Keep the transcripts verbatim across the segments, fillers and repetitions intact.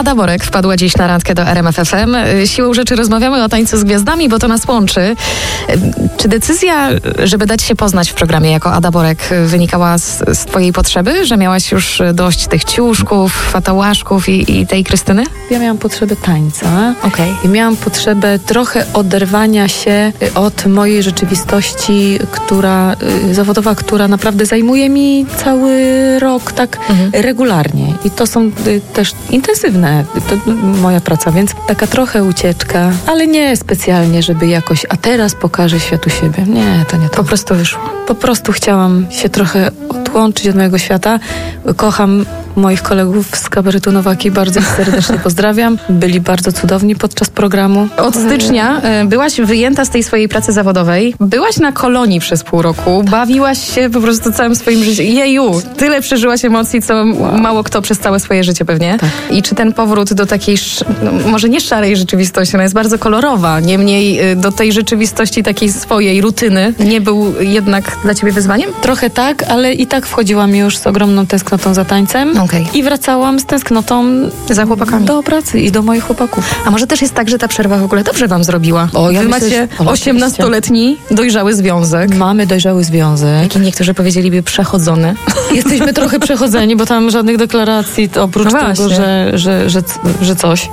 Ada Borek wpadła dziś na randkę do R M F F M. Siłą rzeczy rozmawiamy o tańcu z gwiazdami, bo to nas łączy. Czy decyzja, żeby dać się poznać w programie jako Ada Borek, wynikała z, z twojej potrzeby, że miałaś już dość tych ciuszków, fatałaszków i, i tej Krystyny? Ja miałam potrzebę tańca. Okej. I miałam potrzebę trochę oderwania się od mojej rzeczywistości, która zawodowa, która naprawdę zajmuje mi cały rok tak mhm. regularnie. I to są y, też intensywne, to moja praca, więc taka trochę ucieczka, ale nie specjalnie, żeby jakoś, a teraz pokażę światu siebie. Nie, to nie to. Po prostu wyszło. Po prostu chciałam się trochę odłączyć od mojego świata. Kocham moich kolegów z kabaretu Nowaki, bardzo ich serdecznie pozdrawiam. Byli bardzo cudowni podczas programu. Od stycznia y, byłaś wyjęta z tej swojej pracy zawodowej. Byłaś na kolonii przez pół roku. Bawiłaś się po prostu całym swoim życiem. Jeju, tyle przeżyłaś emocji, co wow. mało kto przez całe swoje życie pewnie. Tak. I czy ten powrót do takiej, sz... no, może nie szarej rzeczywistości, ona jest bardzo kolorowa, niemniej y, do tej rzeczywistości takiej swojej rutyny nie był jednak dla ciebie wyzwaniem? Trochę tak, ale i tak wchodziłam już z ogromną tęsknotą za tańcem. Okay. I wracałam z tęsknotą za chłopakami do pracy i do moich chłopaków. A może też jest tak, że ta przerwa w ogóle dobrze wam zrobiła? O, ja Wy myślę, macie że... osiemnastoletni dojrzały związek. Mamy dojrzały związek. Jaki niektórzy powiedzieliby przechodzony. Jesteśmy trochę przechodzeni, bo tam żadnych deklaracji, to oprócz no tego, że, że, że, że coś,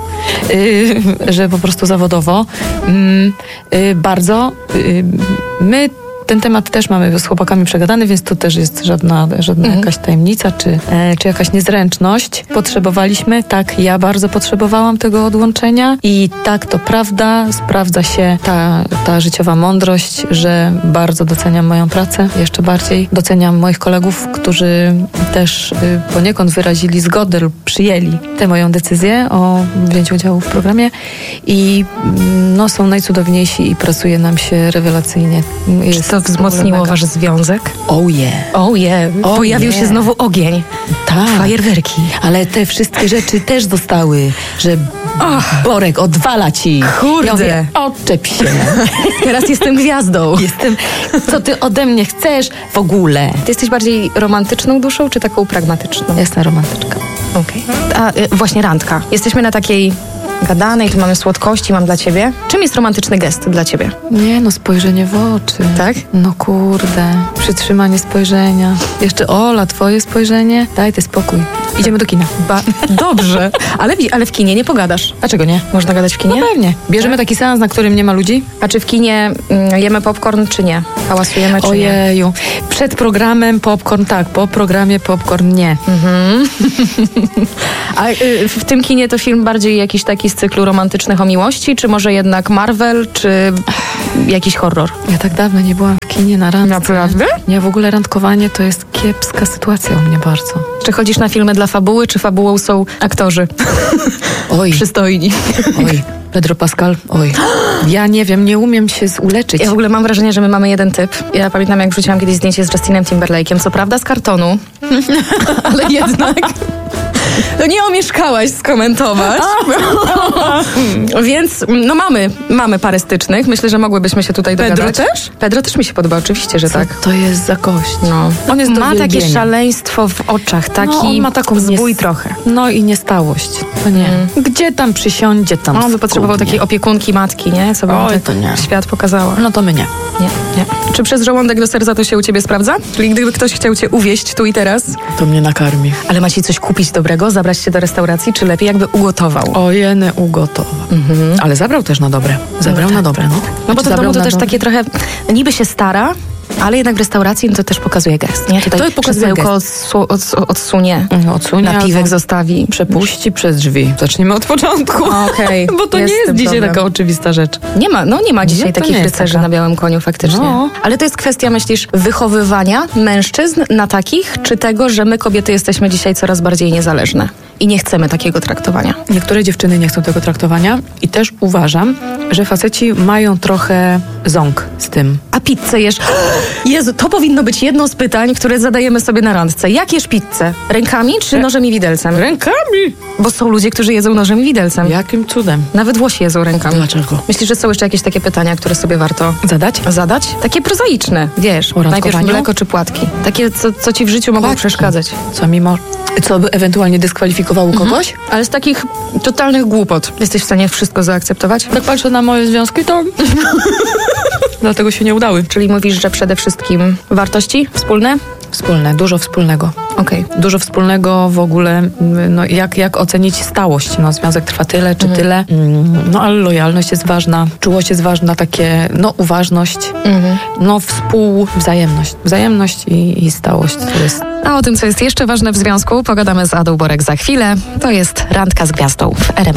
yy, że po prostu zawodowo. Yy, yy, bardzo. Yy, my ten temat też mamy z chłopakami przegadany, więc to też jest żadna, żadna mhm. jakaś tajemnica, czy, e, czy jakaś niezręczność. Potrzebowaliśmy, tak, ja bardzo potrzebowałam tego odłączenia i tak, to prawda, sprawdza się ta, ta życiowa mądrość, że bardzo doceniam moją pracę, jeszcze bardziej doceniam moich kolegów, którzy też y, poniekąd wyrazili zgodę lub przyjęli tę moją decyzję o wzięciu udziału w programie i no, są najcudowniejsi i pracuje nam się rewelacyjnie. Jest to wzmocniło wasz związek? Oh yeah. Oh yeah. Oh Pojawił yeah. się znowu ogień. Tak. Fajerwerki. Ale te wszystkie rzeczy też zostały, że Och. Borek odwala ci. Kurde. Ja mówię, odczep się. Teraz jestem gwiazdą. Jestem, co ty ode mnie chcesz w ogóle? Ty jesteś bardziej romantyczną duszą, czy taką pragmatyczną? Jestem romantyczka. Okej. Okay. A y, właśnie randka. Jesteśmy na takiej gadanej, tu mamy słodkości, mam dla ciebie. Czym jest romantyczny gest dla ciebie? Nie no, spojrzenie w oczy. Tak? No kurde, przytrzymanie spojrzenia. Jeszcze Ola, twoje spojrzenie? Daj ty spokój. Idziemy do kina. Ba- Dobrze, ale, ale w kinie nie pogadasz. A czego nie? Można gadać w kinie? No pewnie. Bierzemy taki seans, na którym nie ma ludzi? A czy w kinie mm, jemy popcorn, czy nie? Hałasujemy, czy Ojeju. nie? Przed programem popcorn tak, po programie popcorn nie. Mhm. A y, w tym kinie to film bardziej jakiś taki z cyklu romantycznych o miłości, czy może jednak Marvel, czy jakiś horror? Ja tak dawno nie byłam w kinie na randce. Naprawdę? Nie, w ogóle randkowanie to jest kiepska sytuacja u mnie bardzo. Czy chodzisz na filmy dla fabuły, czy fabułą są aktorzy? Oj. Przystojni. Oj. Pedro Pascal, oj. Ja nie wiem, nie umiem się uleczyć. Ja w ogóle mam wrażenie, że my mamy jeden typ. Ja pamiętam, jak wrzuciłam kiedyś zdjęcie z Justinem Timberlake'em, co prawda z kartonu, ale jednak... To nie omieszkałaś skomentować. Więc no mamy, mamy parę stycznych. Myślę, że mogłybyśmy się tutaj Pedro dogadać. też? Pedro też mi się podoba, oczywiście, że Co tak. to jest za gość? No. On jest do ma takie uwielbienia. szaleństwo w oczach, taki no, on ma taką zbój nies- trochę. No i niestałość. To nie. Mm. Gdzie tam przysiądzie, tam On by potrzebował skubnie. takiej opiekunki matki, nie? Co by mu Oj, tak to nie. świat pokazała. No to my nie. Nie, nie. Czy przez żołądek do serca to się u ciebie sprawdza? Czyli gdyby ktoś chciał cię uwieść tu i teraz, To mnie nakarmi. ale ma ci coś kupić dobrego, zabrać cię do restauracji, czy lepiej jakby ugotował? O jenę ugotowa. Mhm. Ale zabrał też na dobre. Zabrał No na tak, dobre, no. No bo to w Zabrał domu to na też dobre. takie trochę, no niby się stara, ale jednak w restauracji no to też pokazuje gest, nie? Tutaj To pokazuje krzesełko odsu- odsu- odsunie, Mhm, odsunie, napiwek albo zostawi. przepuści przez drzwi. Zacznijmy od początku. Okej, Bo to jest nie z jest tym dzisiaj problem. taka oczywista rzecz. Nie ma, no nie ma dzisiaj Nie, to takich nie jest rycerzy taka. na białym koniu faktycznie. No. Ale to jest kwestia, myślisz, wychowywania mężczyzn na takich, czy tego, że my kobiety jesteśmy dzisiaj coraz bardziej niezależne i nie chcemy takiego traktowania? Niektóre dziewczyny nie chcą tego traktowania i też uważam, że faceci mają trochę ząg z tym. A pizzę jesz? Jezu, to powinno być jedno z pytań, które zadajemy sobie na randce. Jak jesz pizzę? Rękami czy nożem i widelcem? Rękami! Bo są ludzie, którzy jedzą nożem i widelcem. Jakim cudem? Nawet Włosi jedzą rękami. Dlaczego? Myślisz, że są jeszcze jakieś takie pytania, które sobie warto Zadać? zadać? Takie prozaiczne, wiesz. O Najpierw randkowaniu? mleko czy płatki? Takie, co, co ci w życiu mogą Płatki. przeszkadzać. Co mimo... Co by ewentualnie dyskwalifikowało kogoś? Ale z takich totalnych głupot jesteś w stanie wszystko zaakceptować? Tak patrzę na moje związki, to dlatego się nie udały. Czyli mówisz, że przede wszystkim wartości wspólne? Wspólne, dużo wspólnego. Okej. Dużo wspólnego w ogóle, no jak, jak ocenić stałość? No związek trwa tyle czy Mhm. tyle, mm, no ale lojalność jest ważna, czułość jest ważna, takie, no uważność, Mhm. no współwzajemność. Wzajemność i, i stałość to jest. A o tym, co jest jeszcze ważne w związku, pogadamy z Adą Borek za chwilę. To jest Randka z Gwiazdą w R M F.